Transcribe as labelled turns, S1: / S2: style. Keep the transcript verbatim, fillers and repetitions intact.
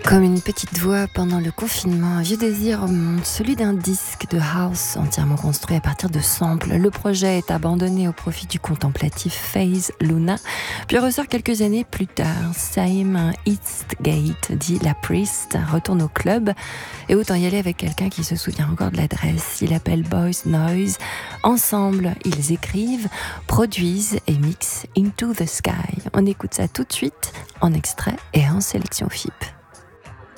S1: Comme une petite voix pendant le confinement, un vieux désir remonte, celui d'un disque de house entièrement construit à partir de samples. Le projet est abandonné au profit du contemplatif Phase Luna, puis ressort quelques années plus tard. Sam Eastgate, dit La Priest, retourne au club, et autant y aller avec quelqu'un qui se souvient encore de l'adresse. Il appelle Boys Noise. Ensemble, ils écrivent, produisent et mixent Into the Sky. On écoute ça tout de suite, en extrait et en sélection F I P.